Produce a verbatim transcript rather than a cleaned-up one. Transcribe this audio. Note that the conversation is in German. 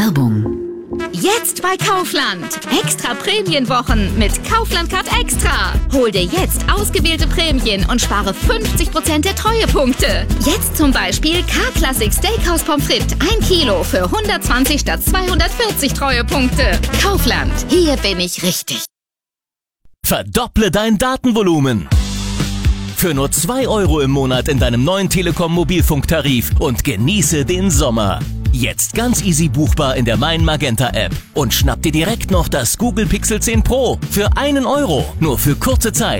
Werbung. Jetzt bei Kaufland. Extra Prämienwochen mit Kaufland Card Extra. Hol dir jetzt ausgewählte Prämien und spare fünfzig Prozent der Treuepunkte. Jetzt zum Beispiel K-Classic Steakhouse Pommes frites ein Kilo für hundertzwanzig statt zweihundertvierzig Treuepunkte. Kaufland. Hier bin ich richtig. Verdopple dein Datenvolumen. Für nur zwei Euro im Monat in deinem neuen Telekom Mobilfunktarif und genieße den Sommer. Jetzt ganz easy buchbar in der Mein Magenta App und schnapp dir direkt noch das Google Pixel zehn Pro für einen Euro, nur für kurze Zeit.